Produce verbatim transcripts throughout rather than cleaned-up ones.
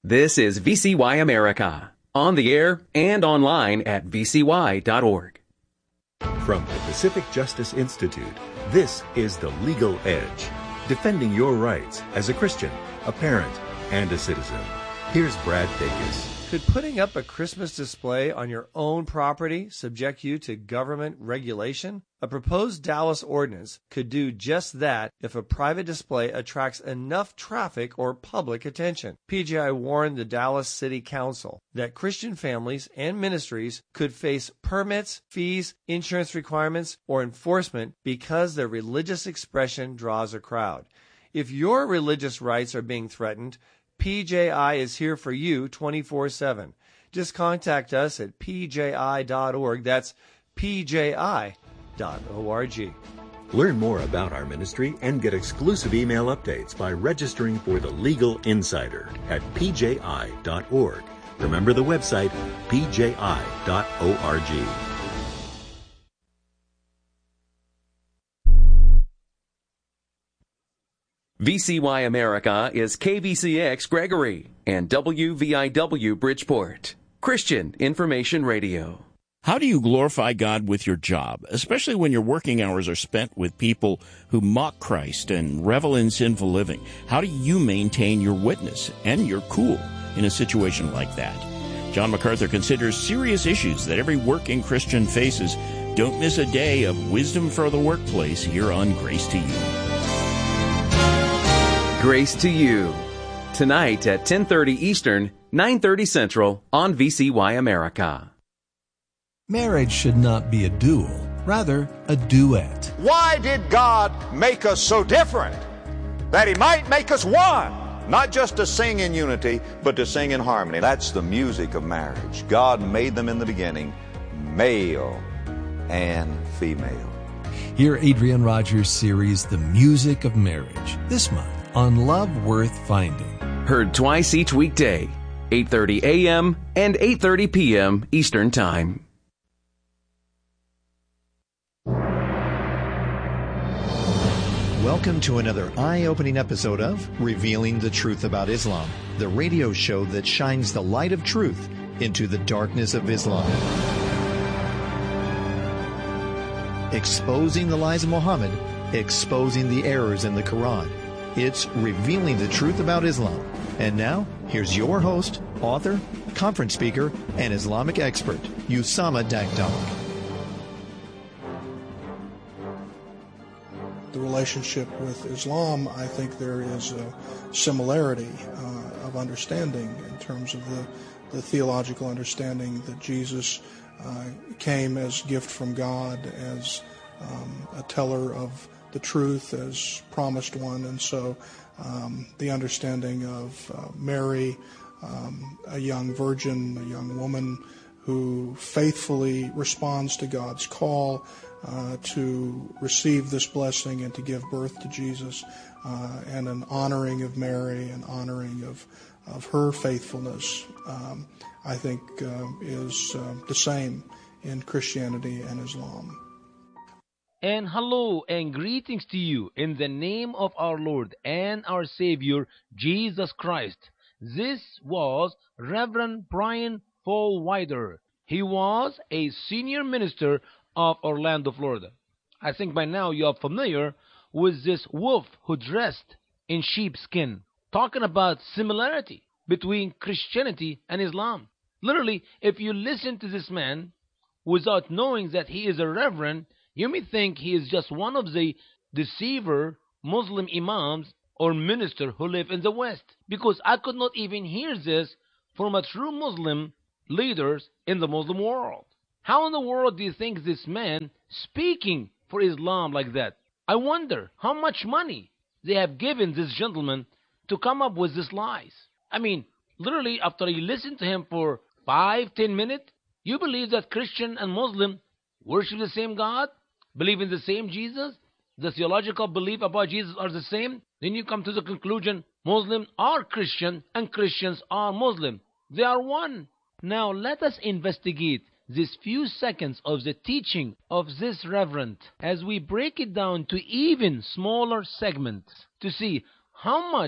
This is V C Y America, on the air and online at v c y dot org. From the Pacific Justice Institute, this is The Legal Edge, defending your rights as a Christian, a parent, and a citizen. Here's Brad Dacus. Could putting up a Christmas display on your own property subject you to government regulation? A proposed Dallas ordinance could do just that if a private display attracts enough traffic or public attention. P J I warned the Dallas City Council that Christian families and ministries could face permits, fees, insurance requirements, or enforcement because their religious expression draws a crowd. If your religious rights are being threatened, P J I is here for you twenty-four seven. Just contact us at p j i dot org. That's p j i dot org. Learn more about our ministry and get exclusive email updates by registering for the Legal Insider at p j i dot org. Remember the website, p j i dot org. V C Y America is K V C X Gregory and W V I W Bridgeport, Christian Information Radio. How do you glorify God with your job, especially when your working hours are spent with people who mock Christ and revel in sinful living? How do you maintain your witness and your cool in a situation like that? John MacArthur considers serious issues that every working Christian faces. Don't miss a day of wisdom for the workplace here on Grace to You. Grace to You, tonight at ten thirty Eastern, nine thirty Central on V C Y America. Marriage should not be a duel, rather a duet. Why did God make us so different? That He might make us one. Not just to sing in unity, but to sing in harmony. That's the music of marriage. God made them in the beginning, male and female. Hear Adrian Rogers' series, The Music of Marriage, this month on Love Worth Finding. Heard twice each weekday, eight thirty a.m. and eight thirty p.m. Eastern Time. Welcome to another eye-opening episode of Revealing the Truth About Islam, the radio show that shines the light of truth into the darkness of Islam. Exposing the lies of Muhammad, exposing the errors in the Quran. It's Revealing the Truth About Islam. And now, here's your host, author, conference speaker, and Islamic expert, Usama Dagdag. The relationship with Islam, I think there is a similarity uh, of understanding in terms of the, the theological understanding that Jesus uh, came as gift from God, as um, a teller of the truth, as promised one. And so um, the understanding of uh, Mary, um, a young virgin, a young woman who faithfully responds to God's call uh, to receive this blessing and to give birth to Jesus, uh, and an honoring of Mary, an honoring of, of her faithfulness, um, I think uh, is uh, the same in Christianity and Islam. And hello and greetings to you in the name of our Lord and our Savior, Jesus Christ. This was Reverend Brian Fallwider. He was a senior minister of Orlando, Florida. I think by now you are familiar with this wolf who dressed in sheepskin, talking about similarity between Christianity and Islam. Literally, if you listen to this man without knowing that he is a reverend, you may think he is just one of the deceiver Muslim imams or minister who live in the West, because I could not even hear this from a true Muslim leaders in the Muslim world. How in the world do you think this man speaking for Islam like that? I wonder how much money they have given this gentleman to come up with these lies. I mean, literally, after you listen to him for five, ten minutes, you believe that Christian and Muslim worship the same God, believe in the same Jesus, the theological belief about Jesus are the same. Then you come to the conclusion, Muslims are Christian and Christians are Muslim. They are one. Now let us investigate these few seconds of the teaching of this reverend as we break it down to even smaller segments to see how much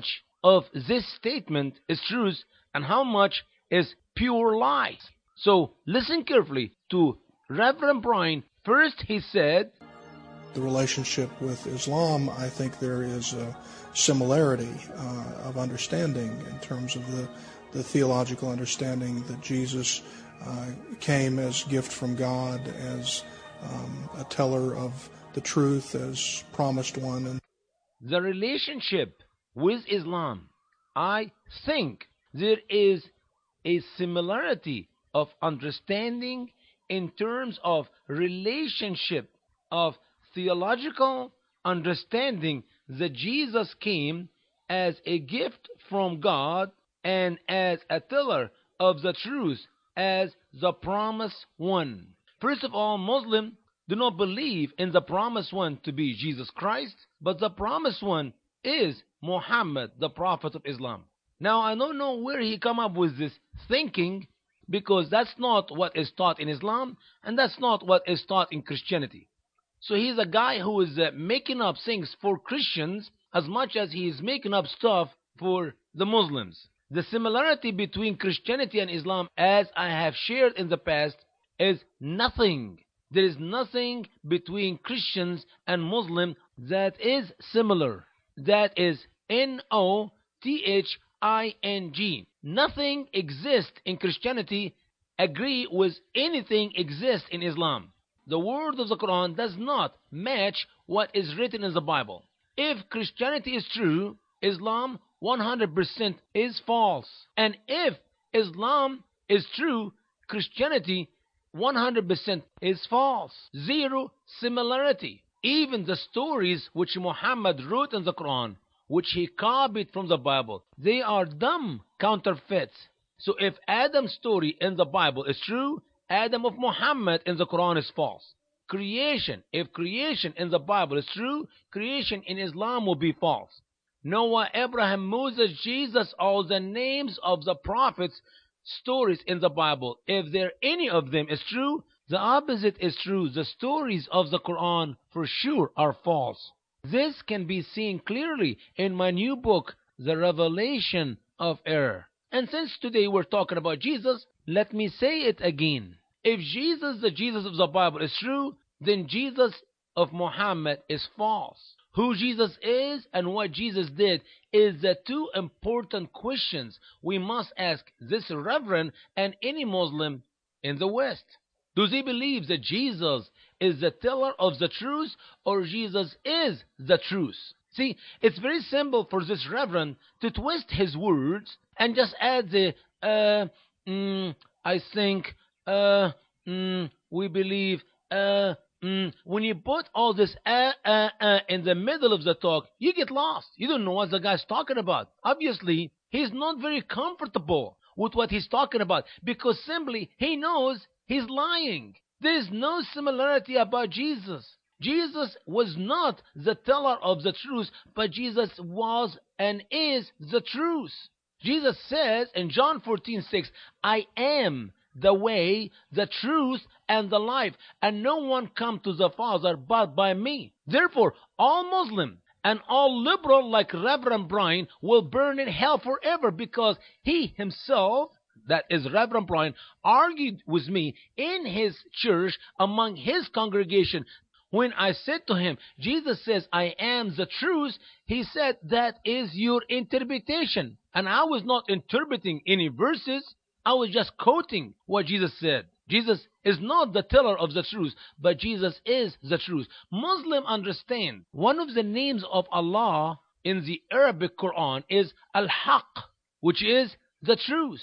of this statement is truth and how much is pure lies. So listen carefully to Reverend Brian. First he said, the relationship with Islam, I think there is a similarity uh, of understanding in terms of the, the theological understanding that Jesus uh, came as gift from God, as um, a teller of the truth, as promised one. And the relationship with Islam, I think there is a similarity of understanding in terms of relationship of theological understanding that Jesus came as a gift from God and as a teller of the truth, as the promised one. First of all, Muslims do not believe in the promised one to be Jesus Christ, but the promised one is Muhammad, the prophet of Islam. Now, I don't know where he come up with this thinking, because that's not what is taught in Islam, and that's not what is taught in Christianity. So he's a guy who is uh, making up things for Christians as much as he is making up stuff for the Muslims. The similarity between Christianity and Islam, as I have shared in the past, is nothing. There is nothing between Christians and Muslim that is similar. That is N O T H I N G. Nothing exists in Christianity agree with anything exists in Islam. The word of the Quran does not match what is written in the Bible. If Christianity is true, Islam one hundred percent is false. And if Islam is true, Christianity one hundred percent is false. Zero similarity. Even the stories which Muhammad wrote in the Quran, which he copied from the Bible, they are dumb counterfeits. So if Adam's story in the Bible is true, Adam of Muhammad in the Quran is false. Creation, if creation in the Bible is true, creation in Islam will be false. Noah, Abraham, Moses, Jesus, all the names of the prophets, stories in the Bible, if there any of them is true, the opposite is true. The stories of the Quran for sure are false. This can be seen clearly in my new book, The Revelation of Error. And since today we're talking about Jesus, let me say it again. If Jesus, the Jesus of the Bible, is true, then Jesus of Muhammad is false. Who Jesus is and what Jesus did is the two important questions we must ask this Reverend and any Muslim in the West. Does he believe that Jesus is the teller of the truth, or Jesus is the truth? See, it's very simple for this Reverend to twist his words and just add the, uh, mm, I think, uh, mm, we believe, uh, mm. When you put all this uh, uh, uh in the middle of the talk, you get lost. You don't know what the guy's talking about. Obviously, he's not very comfortable with what he's talking about, because simply he knows he's lying. There is no similarity about Jesus. Jesus was not the teller of the truth, but Jesus was and is the truth. Jesus says in John fourteen six, I am the way, the truth, and the life, and no one come to the Father but by me. Therefore, all Muslim and all liberal like Reverend Brian will burn in hell forever, because he himself, that is Reverend Brian, argued with me in his church among his congregation. When I said to him, Jesus says, I am the truth, he said, that is your interpretation. And I was not interpreting any verses. I was just quoting what Jesus said. Jesus is not the teller of the truth, but Jesus is the truth. Muslims understand one of the names of Allah in the Arabic Quran is Al-Haq, which is the truth.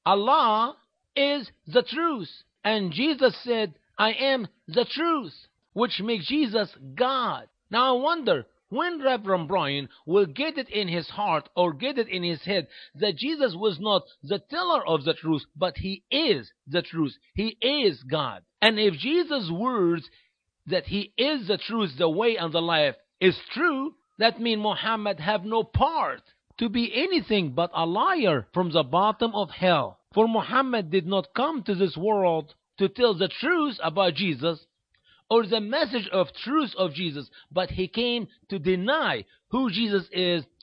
Allah is the truth. And Jesus said, I am the truth, which makes Jesus God. Now I wonder when Reverend Brian will get it in his heart or get it in his head that Jesus was not the teller of the truth, but he is the truth. He is God. And if Jesus' words that he is the truth, the way, and the life is true, that means Muhammad have no part to be anything but a liar from the bottom of hell. For Muhammad did not come to this world to tell the truth about Jesus or the message of truth of Jesus, but he came to deny who Jesus is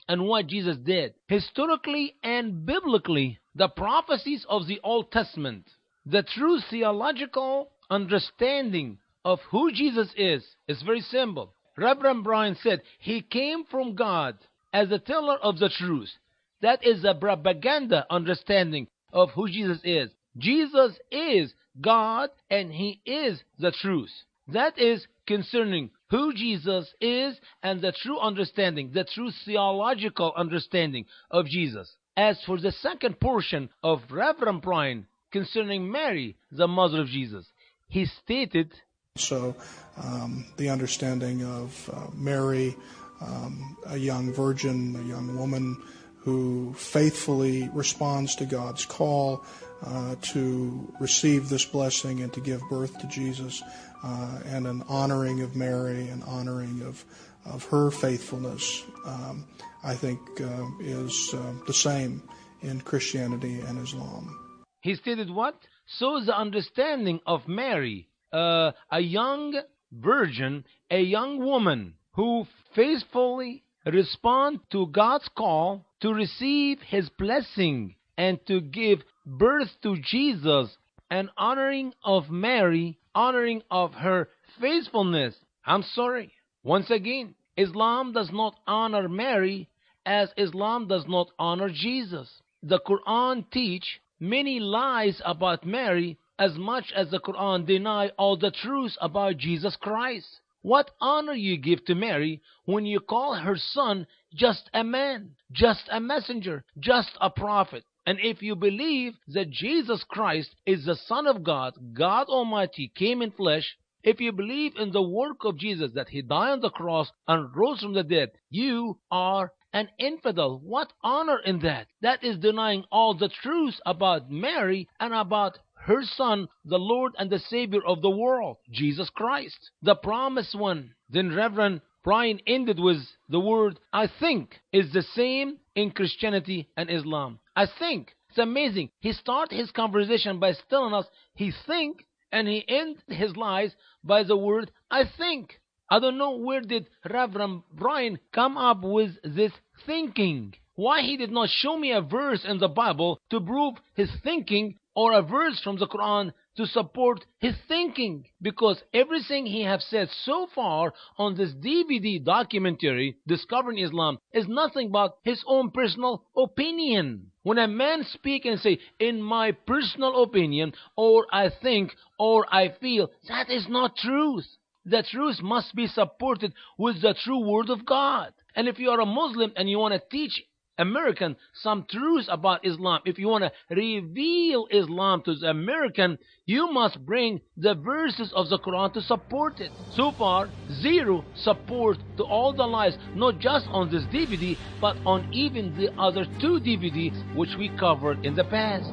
and what Jesus did. Historically and biblically, the prophecies of the Old Testament, the true theological understanding of who Jesus is, is very simple. Reverend Brian said he came from God as a teller of the truth. That is a propaganda understanding of who Jesus is. Jesus is God and He is the truth. That is concerning who Jesus is and the true understanding, the true theological understanding of Jesus. As for the second portion of Reverend Brian concerning Mary, the mother of Jesus, he stated, So um, the understanding of uh, Mary, um, a young virgin, a young woman who faithfully responds to God's call uh, to receive this blessing and to give birth to Jesus, uh, and an honoring of Mary, an honoring of, of her faithfulness, um, I think uh, is uh, the same in Christianity and Islam. He stated what? So the understanding of Mary, uh, a young virgin, a young woman who faithfully respond to God's call to receive His blessing and to give birth to Jesus, an honoring of Mary, honoring of her faithfulness. I'm sorry. Once again, Islam does not honor Mary as Islam does not honor Jesus. The Quran teach many lies about Mary as much as the Quran deny all the truths about Jesus Christ. What honor you give to Mary when you call her son just a man, just a messenger, just a prophet? And if you believe that Jesus Christ is the Son of God, God Almighty came in flesh, if you believe in the work of Jesus, that He died on the cross and rose from the dead, you are an infidel. What honor in that? That is denying all the truths about Mary and about her Son, the Lord and the Savior of the world, Jesus Christ, the promised one. Then Reverend Brian ended with the word, I think, is the same in Christianity and Islam. I think. It's amazing. He started his conversation by telling us he think, and he ended his lies by the word, I think. I don't know where did Reverend Brian come up with this thinking. Why he did not show me a verse in the Bible to prove his thinking, or a verse from the Quran to support his thinking. Because everything he has said so far on this D V D documentary, Discovering Islam, is nothing but his own personal opinion. When a man speak and say, in my personal opinion, or I think, or I feel, that is not truth. The truth must be supported with the true word of God. And if you are a Muslim and you want to teach American some truths about Islam, if you want to reveal Islam to the American, you must bring the verses of the Quran to support it. So far, zero support to all the lies, not just on this D V D, but on even the other two D V Ds which we covered in the past.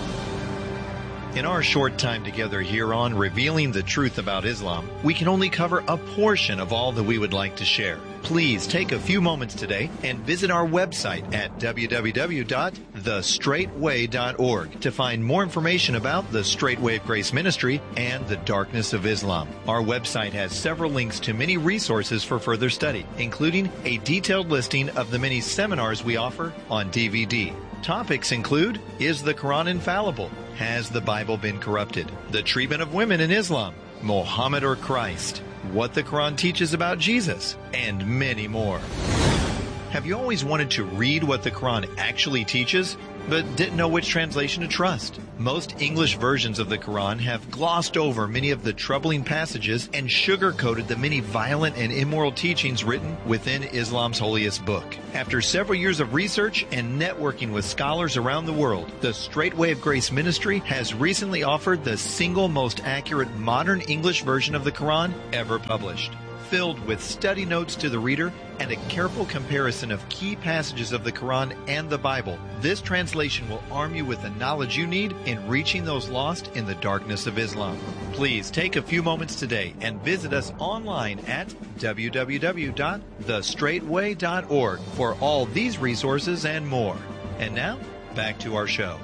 In our short time together here on Revealing the Truth About Islam, we can only cover a portion of all that we would like to share. Please take a few moments today and visit our website at w w w dot the straight way dot org to find more information about the Straight Way of Grace Ministry and the Darkness of Islam. Our website has several links to many resources for further study, including a detailed listing of the many seminars we offer on D V D. Topics include, is the Quran infallible? Has the Bible been corrupted? The treatment of women in Islam, Muhammad or Christ, what the Quran teaches about Jesus, and many more. Have you always wanted to read what the Quran actually teaches, but didn't know which translation to trust? Most English versions of the Quran have glossed over many of the troubling passages and sugar-coated the many violent and immoral teachings written within Islam's holiest book. After several years of research and networking with scholars around the world, the Straight Way of Grace Ministry has recently offered the single most accurate modern English version of the Quran ever published. Filled with study notes to the reader and a careful comparison of key passages of the Quran and the Bible, this translation will arm you with the knowledge you need in reaching those lost in the darkness of Islam. Please take a few moments today and visit us online at w w w dot the straight way dot org for all these resources and more. And now, back to our show.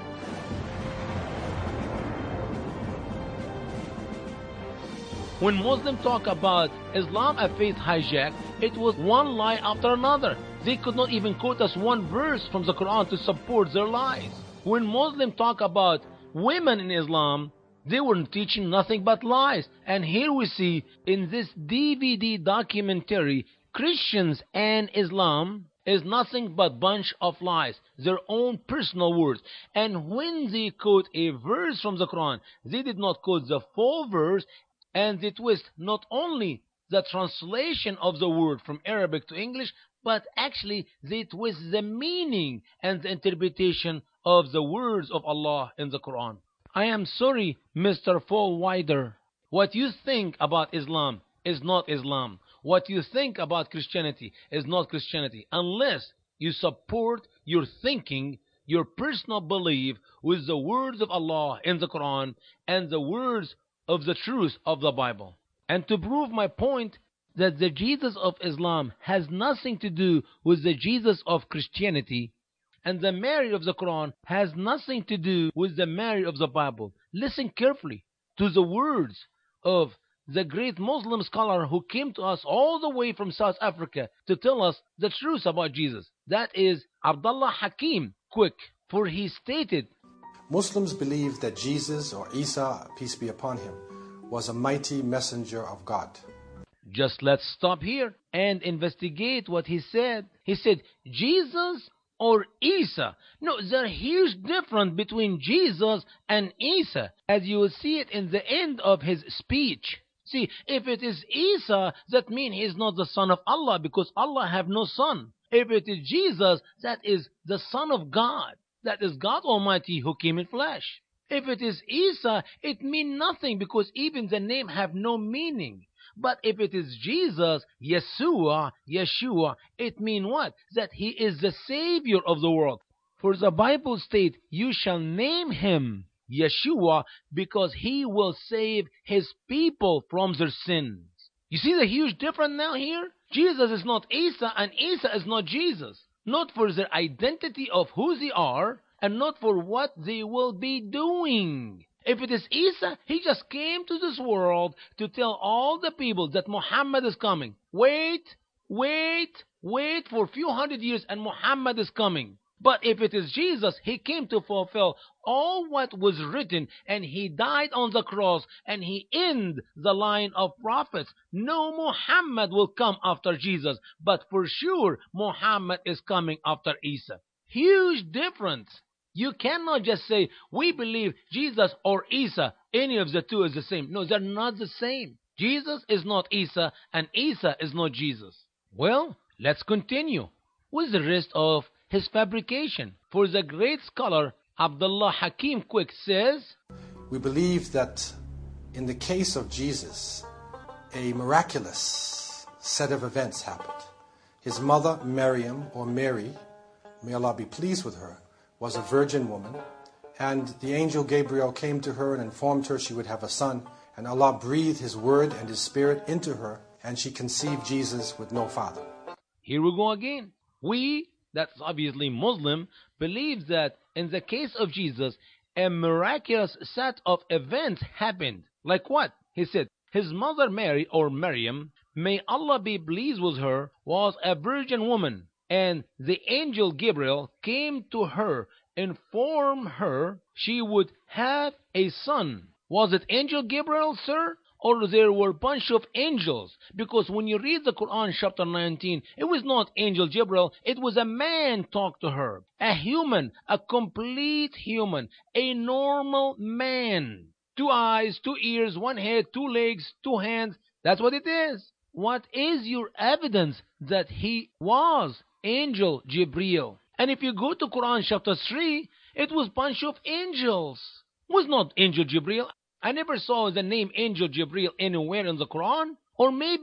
When Muslims talk about Islam a faith hijacked, it was one lie after another. They could not even quote us one verse from the Quran to support their lies. When Muslims talk about women in Islam, they were teaching nothing but lies. And here we see in this D V D documentary, Christians and Islam is nothing but bunch of lies, their own personal words. And when they quote a verse from the Quran, they did not quote the full verse, and they twist not only the translation of the word from Arabic to English, but actually they twist the meaning and the interpretation of the words of Allah in the Quran. I am sorry, Mister Fallwider. What you think about Islam is not Islam. What you think about Christianity is not Christianity, unless you support your thinking, your personal belief with the words of Allah in the Quran and the words of the truth of the Bible. And to prove my point that the Jesus of Islam has nothing to do with the Jesus of Christianity, and the Mary of the Quran has nothing to do with the Mary of the Bible, listen carefully to the words of the great Muslim scholar who came to us all the way from South Africa to tell us the truth about Jesus. That is Abdullah Hakim Quick. For he stated, Muslims believe that Jesus, or Isa, peace be upon him, was a mighty messenger of God. Just let's stop here and investigate what he said. He said, Jesus or Isa. No, there's a huge difference between Jesus and Isa, as you will see it in the end of his speech. See, if it is Isa, that means he is not the son of Allah, because Allah have no son. If it is Jesus, that is the Son of God. That is God Almighty who came in flesh. If it is Isa, it means nothing, because even the name have no meaning. But if it is Jesus, Yeshua, Yeshua, it means what? That he is the Savior of the world. For the Bible states, you shall name him Yeshua, because he will save his people from their sins. You see the huge difference now here? Jesus is not Isa, and Isa is not Jesus. Not for their identity of who they are, and not for what they will be doing. If it is Isa, he just came to this world to tell all the people that Muhammad is coming. Wait, wait, wait for a few hundred years and Muhammad is coming. But if it is Jesus, he came to fulfill all what was written, and he died on the cross, and he ended the line of prophets. No Muhammad will come after Jesus, but for sure Muhammad is coming after Isa. Huge difference. You cannot just say, we believe Jesus or Isa, any of the two is the same. No, they're not the same. Jesus is not Isa, and Isa is not Jesus. Well, let's continue with the rest of his fabrication. For the great scholar Abdullah Hakim Quick says, we believe that in the case of Jesus, a miraculous set of events happened. His mother, Maryam, or Mary, may Allah be pleased with her, was a virgin woman, and the angel Gabriel came to her and informed her she would have a son, and Allah breathed his word and his spirit into her, and she conceived Jesus with no father. Here we go again. We, that's obviously Muslim, believe that in the case of Jesus, a miraculous set of events happened. Like what? He said, his mother Mary, or Maryam, may Allah be pleased with her, was a virgin woman. And the angel Gabriel came to her, informed her she would have a son. Was it angel Gabriel, sir? Or there were a bunch of angels? Because when you read the Quran chapter nineteen, it was not angel Gabriel, it was a man talk to her. A human, a complete human, a normal man. Two eyes, two ears, one head, two legs, two hands. That's what it is. What is your evidence that he was angel Gabriel? And if you go to Quran chapter three, it was bunch of angels. It was not angel Gabriel. I never saw the name angel Gabriel anywhere in the Quran. Or maybe